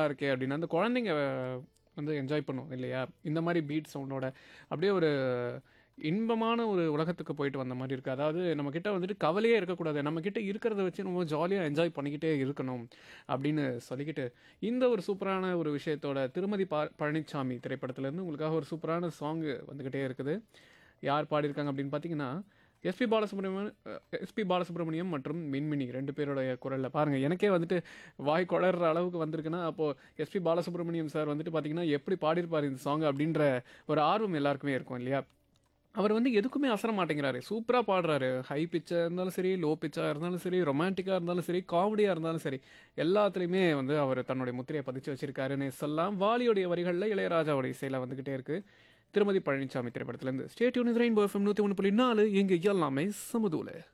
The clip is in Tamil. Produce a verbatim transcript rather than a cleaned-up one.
இருக்கே அப்படின்னு அந்த குழந்தைங்க வந்து என்ஜாய் பண்ணும் இல்லையா? இந்த மாதிரி பீட் சவுண்டோட அப்படியே ஒரு இன்பமான ஒரு உலகத்துக்கு போயிட்டு வந்த மாதிரி இருக்குது. அதாவது நம்மக்கிட்ட வந்துட்டு கவலையே இருக்கக்கூடாது, நம்மக்கிட்ட இருக்கிறத வச்சு நம்ம ஜாலியாக என்ஜாய் பண்ணிக்கிட்டே இருக்கணும் அப்படின்னு சொல்லிக்கிட்டு இந்த ஒரு சூப்பரான ஒரு விஷயத்தோட திருமதி பா பழனிசாமி திரைப்படத்துலேருந்து உங்களுக்காக ஒரு சூப்பரான சாங்கு வந்துக்கிட்டே இருக்குது. யார் பாடியிருக்காங்க அப்படின்னு பார்த்தீங்கன்னா எஸ்பி பாலசுப்ரமணியம் எஸ்பி பாலசுப்ரமணியம் மற்றும் மின்மினி ரெண்டு பேருடைய குரலில் பாருங்கள். எனக்கே வந்துட்டு வாய் குளர்ற அளவுக்கு வந்திருக்குன்னா அப்போது எஸ்பி பாலசுப்ரமணியம் சார் வந்துட்டு பார்த்தீங்கன்னா எப்படி பாடியிருப்பார் இந்த சாங் அப்படின்ற ஒரு ஆர்வம் எல்லாருக்குமே இருக்கும் இல்லையா? அவர் வந்து எதுக்குமே அசர மாட்டேங்கிறாரு, சூப்பராக பாடுறாரு. ஹை பிச்சாக இருந்தாலும் சரி, லோ பிச்சாக இருந்தாலும் சரி, ரொமான்டிக்காக இருந்தாலும் சரி, காமெடியாக இருந்தாலும் சரி, எல்லாத்துலேயுமே வந்து அவர் தன்னுடைய முத்திரையை பதிச்சு வச்சிருக்காருன்னு சொல்லலாம். வாலியோடைய வரிகளில் இளையராஜாவுடைய இசையில் வந்துக்கிட்டே இருக்குது திருமதி Palaniswami திரைப்படத்திலேருந்து. Stay tune rainbow FM நூற்றி ஒன்று புள்ளி நாலு எங்கே எல்லாமே சமதூல.